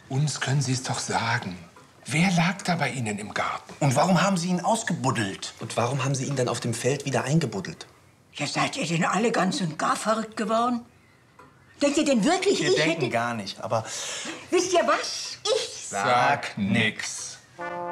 Uns können Sie es doch sagen. Wer lag da bei Ihnen im Garten? Und warum haben Sie ihn ausgebuddelt? Und warum haben Sie ihn dann auf dem Feld wieder eingebuddelt? Ja, seid ihr denn alle ganz und gar verrückt geworden? Denkt ihr denn wirklich, Wir ich denken hätte... gar nicht, aber... Wisst ihr was? Ich Sag nix.